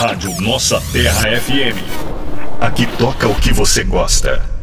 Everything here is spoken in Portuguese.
Rádio Nossa Terra FM. Aqui toca o que você gosta.